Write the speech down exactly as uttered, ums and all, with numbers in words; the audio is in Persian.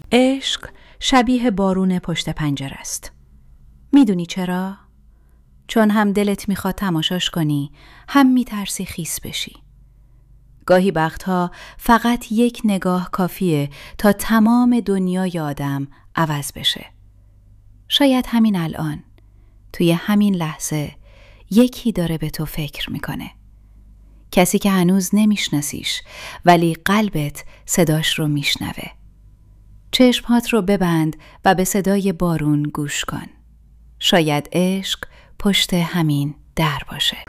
عشق شبیه بارون پشت پنجره است. میدونی چرا؟ چون هم دلت میخواد تماشاش کنی، هم میترسی خیس بشی. گاهی وقتها فقط یک نگاه کافیه تا تمام دنیای آدم عوض بشه. شاید همین الان، توی همین لحظه، یکی داره به تو فکر میکنه. کسی که هنوز نمیشناسیش ولی قلبت صداش رو میشنوه. چشمهات رو ببند و به صدای بارون گوش کن. شاید عشق پشت همین در باشه.